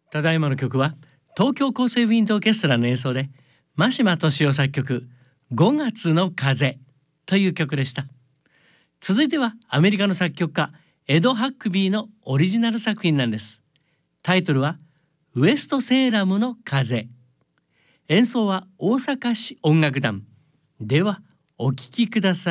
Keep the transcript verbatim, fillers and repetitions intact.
ただいまの曲は東京高生ウィンドオーケストラの演奏で真島敏夫作曲ごがつの風という曲でした。続いてはアメリカの作曲家エド・ハックビーのオリジナル作品なんです。タイトルはウエストセーラムの風。演奏は大阪市音楽団。ではお聴きください。